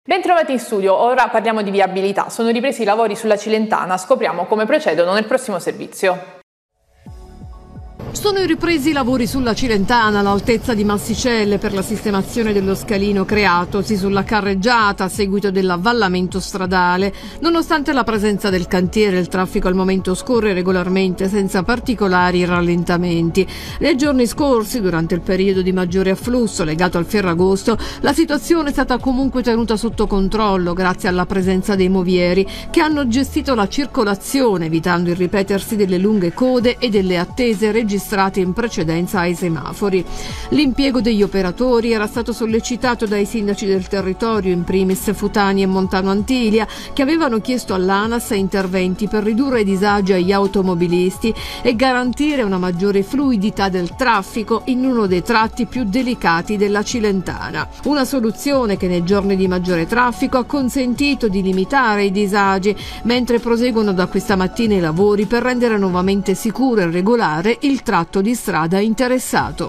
Bentrovati in studio, ora parliamo di viabilità. Sono ripresi i lavori sulla Cilentana, scopriamo come procedono nel prossimo servizio. Sono ripresi i lavori sulla Cilentana all'altezza di Massicelle per la sistemazione dello scalino creatosi sulla carreggiata a seguito dell'avvallamento stradale. Nonostante la presenza del cantiere, il traffico al momento scorre regolarmente senza particolari rallentamenti. Nei giorni scorsi, durante il periodo di maggiore afflusso legato al Ferragosto, la situazione è stata comunque tenuta sotto controllo grazie alla presenza dei movieri che hanno gestito la circolazione, evitando il ripetersi delle lunghe code e delle attese registrate in precedenza ai semafori. L'impiego degli operatori era stato sollecitato dai sindaci del territorio, in primis Futani e Montano Antilia, che avevano chiesto all'ANAS interventi per ridurre i disagi agli automobilisti e garantire una maggiore fluidità del traffico in uno dei tratti più delicati della Cilentana. Una soluzione che nei giorni di maggiore traffico ha consentito di limitare i disagi, mentre proseguono da questa mattina i lavori per rendere nuovamente sicuro e regolare il tratto di strada interessato.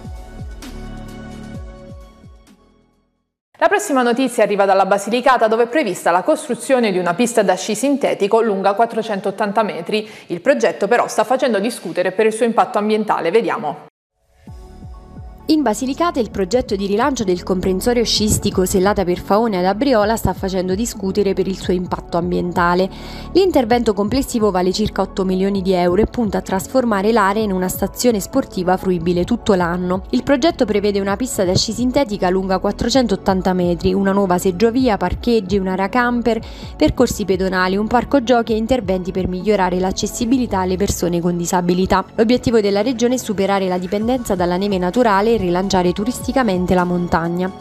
La prossima notizia arriva dalla Basilicata, dove è prevista la costruzione di una pista da sci sintetico lunga 480 metri. Il progetto però sta facendo discutere per il suo impatto ambientale. Vediamo. In Basilicata il progetto di rilancio del comprensorio sciistico Sellata per Faone ad Abriola sta facendo discutere per il suo impatto ambientale. L'intervento complessivo vale circa 8 milioni di euro e punta a trasformare l'area in una stazione sportiva fruibile tutto l'anno. Il progetto prevede una pista da sci sintetica lunga 480 metri, una nuova seggiovia, parcheggi, un'area camper, percorsi pedonali, un parco giochi e interventi per migliorare l'accessibilità alle persone con disabilità. L'obiettivo della regione è superare la dipendenza dalla neve naturale e rilanciare turisticamente la montagna.